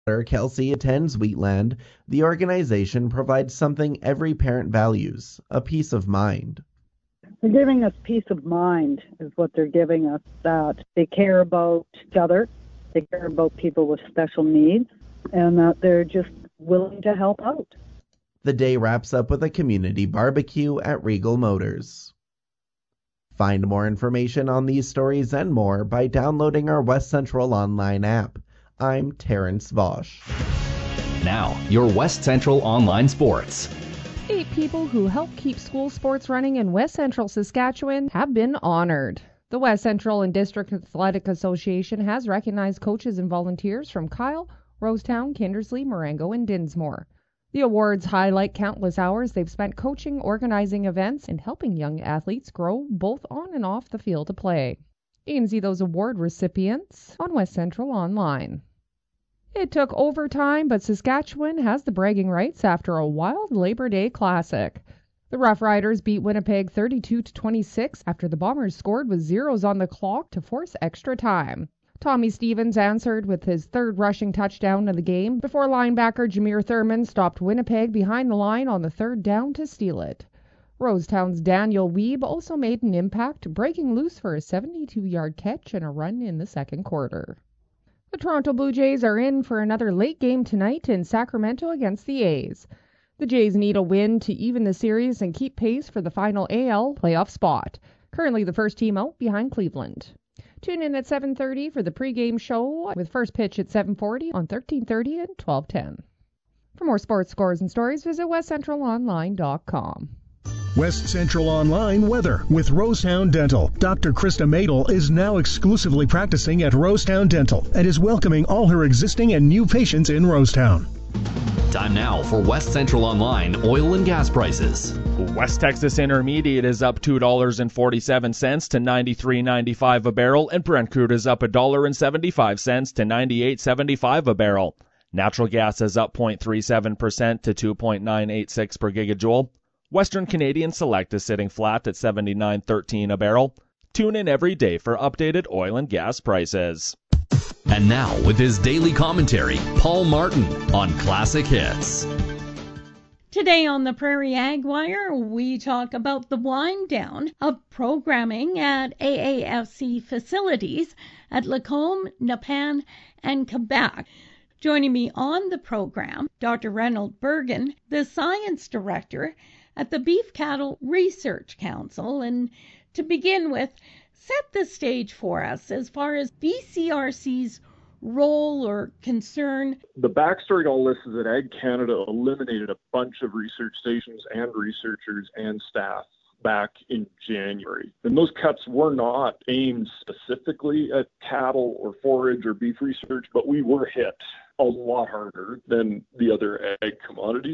Kelsey attends Wheatland, the organization provides something every parent values, a peace of mind. They're giving us peace of mind is what they're giving us, that they care about each other, they care about people with special needs, and that they're just willing to help out. The day wraps up with a community barbecue at Regal Motors. Find more information on these stories and more by downloading our West Central Online app. I'm Terrence Vosch. Now, your West Central Online Sports. 8 people who help keep school sports running in West Central Saskatchewan have been honored. The West Central and District Athletic Association has recognized coaches and volunteers from Kyle, Rosetown, Kindersley, Marengo, and Dinsmore. The awards highlight countless hours they've spent coaching, organizing events, and helping young athletes grow both on and off the field of play. You can see those award recipients on West Central Online. It took overtime, but Saskatchewan has the bragging rights after a wild Labor Day classic. The Rough Riders beat Winnipeg 32-26 after the Bombers scored with zeros on the clock to force extra time. Tommy Stevens answered with his third rushing touchdown of the game before linebacker Jameer Thurman stopped Winnipeg behind the line on the third down to steal it. Rosetown's Daniel Wiebe also made an impact, breaking loose for a 72-yard catch and a run in the second quarter. The Toronto Blue Jays are in for another late game tonight in Sacramento against the A's. The Jays need a win to even the series and keep pace for the final AL playoff spot, currently the first team out behind Cleveland. Tune in at 7:30 for the pregame show with first pitch at 7:40 on 1330 and 1210. For more sports scores and stories, visit westcentralonline.com. West Central Online weather with Rosetown Dental. Dr. Krista Madel is now exclusively practicing at Rosetown Dental and is welcoming all her existing and new patients in Rosetown. Time now for West Central Online oil and gas prices. West Texas Intermediate is up $2.47 to $93.95 a barrel, and Brent crude is up $1.75 to $98.75 a barrel. Natural gas is up 0.37% to 2.986 per gigajoule. Western Canadian Select is sitting flat at $79.13 a barrel. Tune in every day for updated oil and gas prices. And now, with his daily commentary, Paul Martin on Classic Hits. Today on the Prairie Ag Wire, we talk about the wind down of programming at AAFC facilities at Lacombe, Nepean, and Quebec. Joining me on the program, Dr. Reynold Bergen, the Science Director at the Beef Cattle Research Council. And to begin with, set the stage for us as far as BCRC's role or concern. The backstory to all this is that Ag Canada eliminated a bunch of research stations and researchers and staff back in January. And those cuts were not aimed specifically at cattle or forage or beef research, but we were hit a lot harder than the other ag commodities.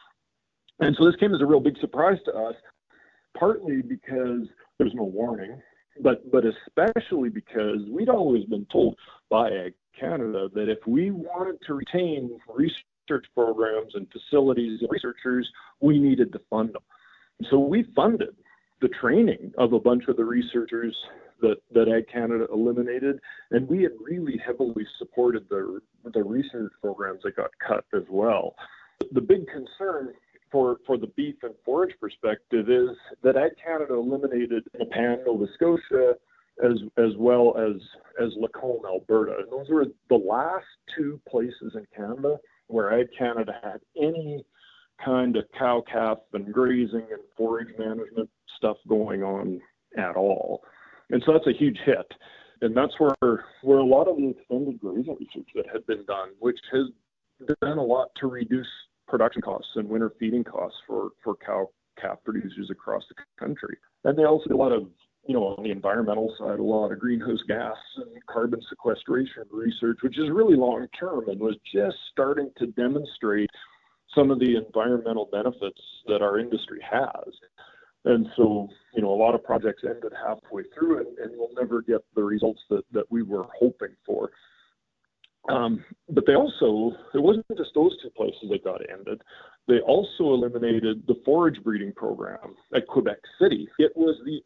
And so this came as a real big surprise to us, partly because there was no warning, but especially because we'd always been told by Ag Canada that if we wanted to retain research programs and facilities and researchers, we needed to fund them. So we funded the training of a bunch of the researchers that Ag Canada eliminated, and we had really heavily supported the research programs that got cut as well. The big concern for the beef and forage perspective is that Ag Canada eliminated Nepean, Nova Scotia, as well as Lacombe, Alberta. And those were the last two places in Canada where Ag Canada had any kind of cow-calf and grazing and forage management stuff going on at all. And so that's a huge hit. And that's where a lot of the extended grazing research that had been done, which has done a lot to reduce production costs and winter feeding costs for cow-calf producers across the country. And they also did a lot of, on the environmental side, a lot of greenhouse gas and carbon sequestration research, which is really long-term and was just starting to demonstrate some of the environmental benefits that our industry has. And so, a lot of projects ended halfway through and we'll never get the results that we were hoping for. But it wasn't just those two places that got ended. They also eliminated the forage breeding program at Quebec City. It was the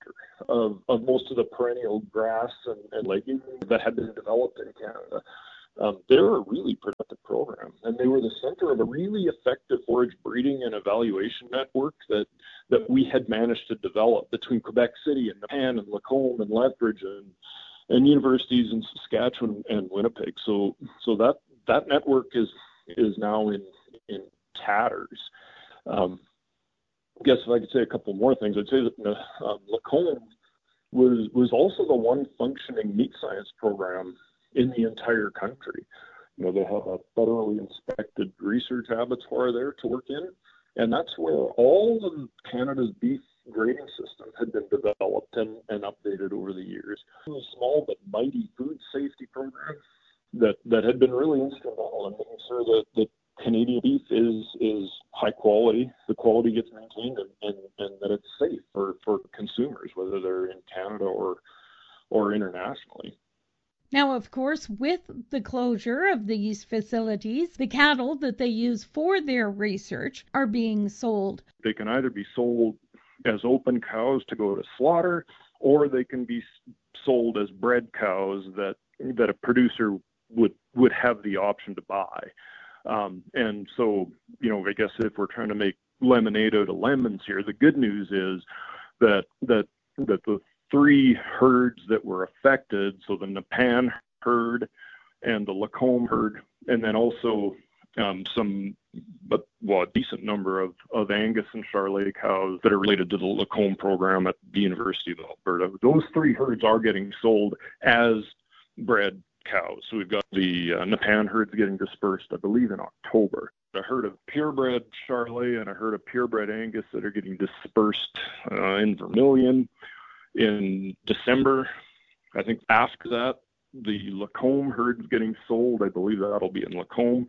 epicenter of most of the perennial grass and legumes that had been developed in Canada. they were a really productive program, and they were the center of a really effective forage breeding and evaluation network that we had managed to develop between Quebec City and Nepean and Lacombe and Lethbridge and universities in Saskatchewan and Winnipeg. So that network is now in tatters. I guess if I could say a couple more things, I'd say that Lacombe was also the one functioning meat science program in the entire country. They have a federally inspected research abattoir there to work in, and that's where all of Canada's beef grading system had been developed and updated over the years. It was a small but mighty food safety program that had been really instrumental in making sure that Canadian beef is high quality, the quality gets maintained, and that it's safe for consumers, whether they're in Canada or internationally. Now, of course, with the closure of these facilities, the cattle that they use for their research are being sold. They can either be sold as open cows to go to slaughter, or they can be sold as bred cows that a producer would have the option to buy. And so, I guess if we're trying to make lemonade out of lemons here, the good news is that the three herds that were affected, so the Nepean herd and the Lacombe herd, and then also a decent number of Angus and Charolais cows that are related to the Lacombe program at the University of Alberta. Those three herds are getting sold as bred cows. So we've got the Nepean herds getting dispersed, I believe, in October. A herd of purebred Charolais and a herd of purebred Angus that are getting dispersed in Vermilion in December. I think after that, the Lacombe herd's getting sold. I believe that'll be in Lacombe.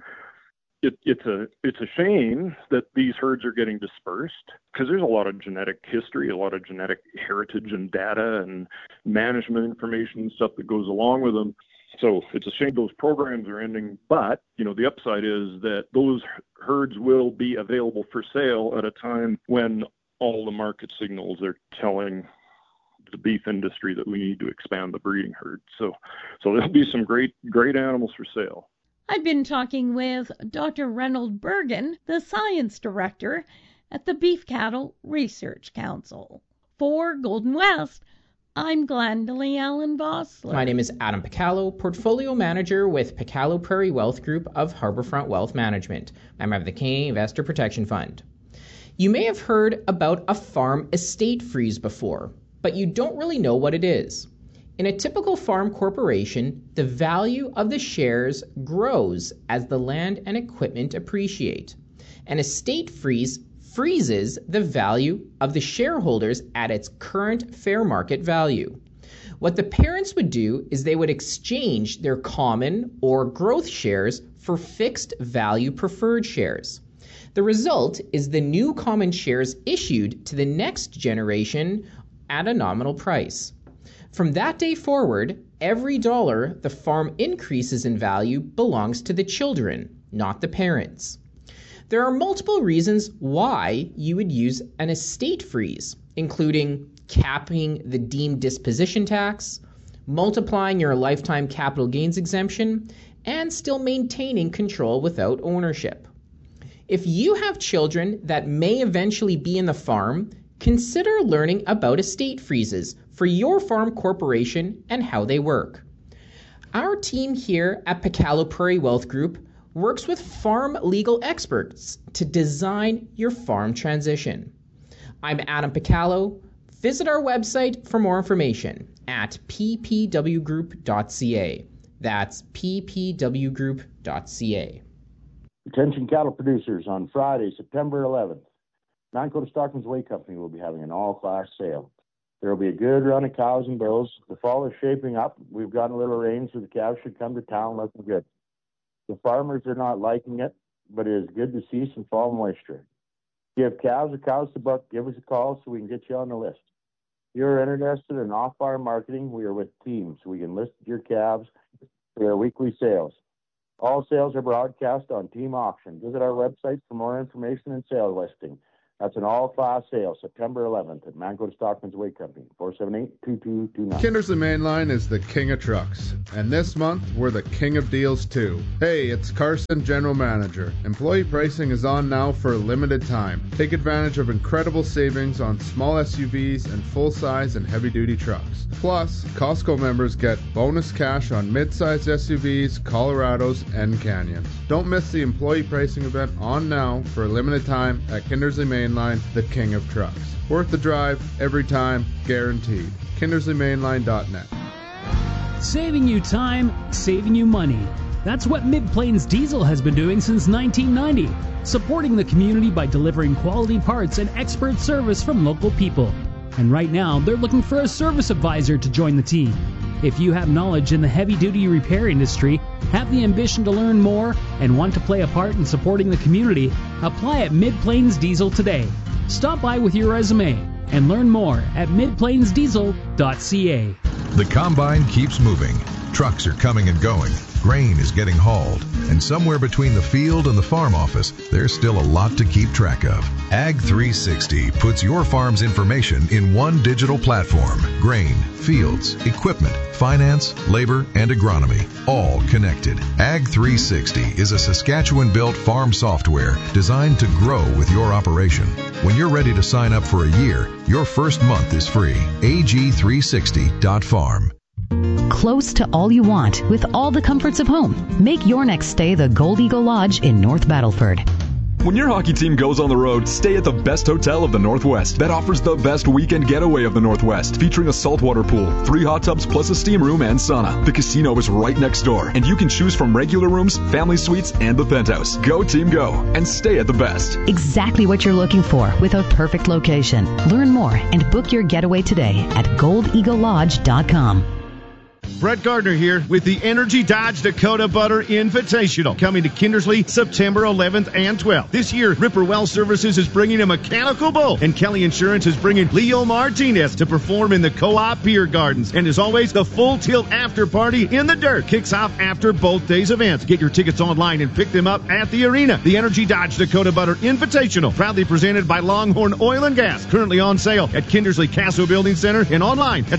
It's a shame that these herds are getting dispersed because there's a lot of genetic history, a lot of genetic heritage and data and management information and stuff that goes along with them. So it's a shame those programs are ending, but, the upside is that those herds will be available for sale at a time when all the market signals are telling the beef industry that we need to expand the breeding herd. So there'll be some great animals for sale. I've been talking with Dr. Reynold Bergen, the science director at the Beef Cattle Research Council. For Golden West, I'm Glendalee Allen Vossler. My name is Adam Picallo, Portfolio Manager with Picallo Prairie Wealth Group of Harbourfront Wealth Management. I'm of the Canadian Investor Protection Fund. You may have heard about a farm estate freeze before, but you don't really know what it is. In a typical farm corporation, the value of the shares grows as the land and equipment appreciate. An estate freeze freezes the value of the shareholders at its current fair market value. What the parents would do is they would exchange their common or growth shares for fixed value preferred shares. The result is the new common shares issued to the next generation at a nominal price. From that day forward, every dollar the farm increases in value belongs to the children, not the parents. There are multiple reasons why you would use an estate freeze, including capping the deemed disposition tax, multiplying your lifetime capital gains exemption, and still maintaining control without ownership. If you have children that may eventually be in the farm, consider learning about estate freezes for your farm corporation and how they work. Our team here at Picallo Prairie Wealth Group works with farm legal experts to design your farm transition. I'm Adam Picallo. Visit our website for more information at ppwgroup.ca. That's ppwgroup.ca. Attention cattle producers, on Friday, September 11th, Mancoda Stockman's Whey Company will be having an all-class sale. There will be a good run of cows and bulls. The fall is shaping up. We've gotten a little rain, so the calves should come to town looking good. The farmers are not liking it, but it is good to see some fall moisture. If you have calves or cows to buck, give us a call so we can get you on the list. If you're interested in off-farm marketing, we are with teams, so we can list your calves for their weekly sales. All sales are broadcast on Team Auction. Visit our website for more information and sale listing. That's an all-class sale, September 11th at Manco Stockman's Way Company, 478-2229. Kindersley Mainline is the king of trucks, and this month we're the king of deals too. Hey, it's Carson, General Manager. Employee pricing is on now for a limited time. Take advantage of incredible savings on small SUVs and full-size and heavy-duty trucks. Plus, Costco members get bonus cash on mid-sized SUVs, Colorados, and Canyons. Don't miss the employee pricing event on now for a limited time at Kindersley Mainline, the king of trucks. Worth the drive, every time, guaranteed. KindersleyMainline.net. Saving you time, saving you money. That's what Mid-Plains Diesel has been doing since 1990, supporting the community by delivering quality parts and expert service from local people. And right now, they're looking for a service advisor to join the team. If you have knowledge in the heavy-duty repair industry, have the ambition to learn more, and want to play a part in supporting the community, apply at Mid-Plains Diesel today. Stop by with your resume and learn more at midplainsdiesel.ca. The combine keeps moving. Trucks are coming and going. Grain is getting hauled. And somewhere between the field and the farm office, there's still a lot to keep track of. Ag 360 puts your farm's information in one digital platform. Grain, fields, equipment, finance, labor, and agronomy, all connected. Ag 360 is a Saskatchewan-built farm software designed to grow with your operation. When you're ready to sign up for a year, your first month is free. ag360.farm. Close to all you want with all the comforts of home. Make your next stay the Gold Eagle Lodge in North Battleford. When your hockey team goes on the road, stay at the best hotel of the Northwest. That offers the best weekend getaway of the Northwest, featuring a saltwater pool, 3 hot tubs plus a steam room and sauna. The casino is right next door, and you can choose from regular rooms, family suites, and the penthouse. Go team go, and stay at the best. Exactly what you're looking for with a perfect location. Learn more and book your getaway today at goldeaglelodge.com. Brett Gardner here with the Energy Dodge Dakota Butter Invitational, coming to Kindersley September 11th and 12th. This year, Ripper Well Services is bringing a mechanical bull, and Kelly Insurance is bringing Leo Martinez to perform in the Co-op Beer Gardens. And as always, the Full Tilt After Party in the Dirt kicks off after both days' events. Get your tickets online and pick them up at the arena. The Energy Dodge Dakota Butter Invitational, proudly presented by Longhorn Oil and Gas, currently on sale at Kindersley Castle Building Center and online at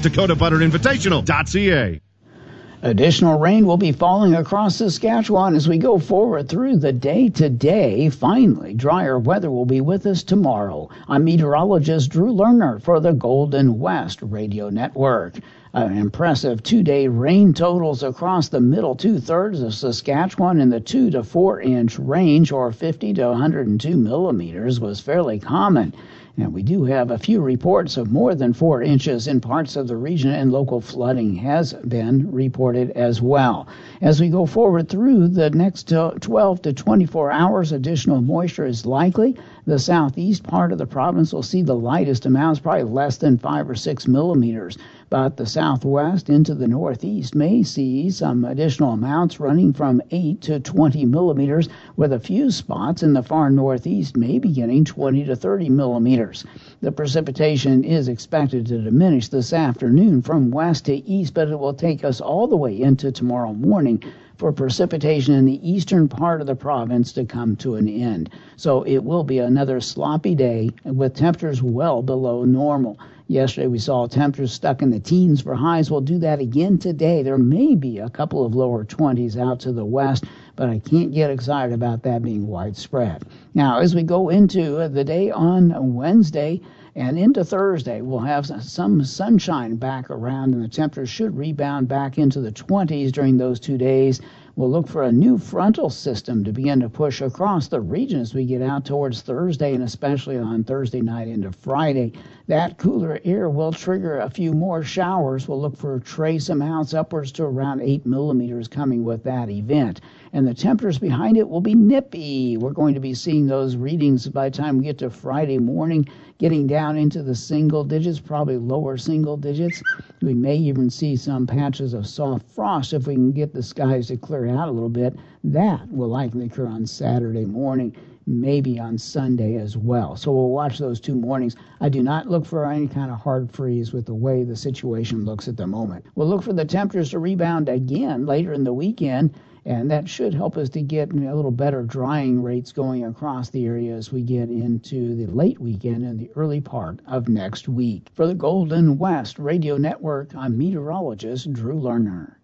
dakotabutterinvitational.ca. Additional rain will be falling across Saskatchewan as we go forward through the day today. Finally, drier weather will be with us tomorrow. I'm meteorologist Drew Lerner for the Golden West Radio Network. Impressive 2-day rain totals across the middle 2/3 of Saskatchewan in the 2 to 4 inch range, or 50 to 102 millimeters, was fairly common. And we do have a few reports of more than 4 inches in parts of the region, and local flooding has been reported as well. As we go forward through the next 12 to 24 hours, additional moisture is likely. The southeast part of the province will see the lightest amounts, probably less than 5 or 6 millimeters. But the southwest into the northeast may see some additional amounts running from 8 to 20 millimeters, with a few spots in the far northeast may be getting 20 to 30 millimeters. The precipitation is expected to diminish this afternoon from west to east, but it will take us all the way into tomorrow morning for precipitation in the eastern part of the province to come to an end. So it will be another sloppy day with temperatures well below normal. Yesterday we saw temperatures stuck in the teens for highs. We'll do that again today. There may be a couple of lower 20s out to the west, but I can't get excited about that being widespread. Now, as we go into the day on Wednesday and into Thursday, we'll have some sunshine back around, and the temperatures should rebound back into the 20s during those 2 days. We'll look for a new frontal system to begin to push across the region as we get out towards Thursday, and especially on Thursday night into Friday. That cooler air will trigger a few more showers. We'll look for trace amounts upwards to around 8 millimeters coming with that event. And the temperatures behind it will be nippy. We're going to be seeing those readings by the time we get to Friday morning, getting down into the single digits, probably lower single digits. We may even see some patches of soft frost if we can get the skies to clear out a little bit. That will likely occur on Saturday morning, maybe on Sunday as well. So we'll watch those 2 mornings. I do not look for any kind of hard freeze with the way the situation looks at the moment. We'll look for the temperatures to rebound again later in the weekend And that should help us to get a little better drying rates going across the area as we get into the late weekend and the early part of next week. For the Golden West Radio Network, I'm meteorologist Drew Lerner.